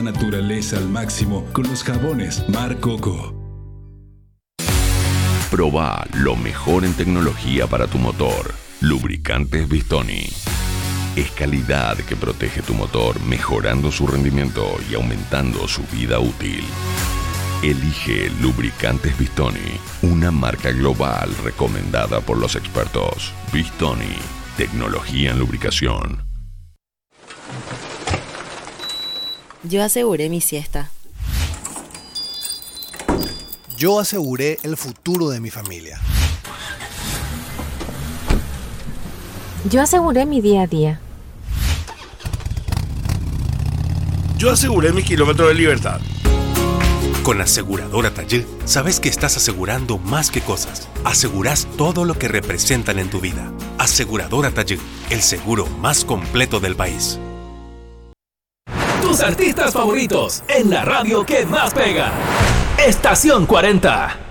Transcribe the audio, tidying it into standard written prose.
Naturaleza al máximo con los jabones Mar Coco. Proba lo mejor en tecnología para tu motor. Lubricantes Bistoni. Es calidad que protege tu motor, mejorando su rendimiento y aumentando su vida útil. Elige Lubricantes Bistoni, una marca global recomendada por los expertos. Bistoni, tecnología en lubricación. Yo aseguré mi siesta. Yo aseguré el futuro de mi familia. Yo aseguré mi día a día. Yo aseguré mis kilómetros de libertad. Con Aseguradora Tallil, sabes que estás asegurando más que cosas. Asegurás todo lo que representan en tu vida. Aseguradora Tallil, el seguro más completo del país. Tus artistas favoritos en la radio que más pega. Estación 40.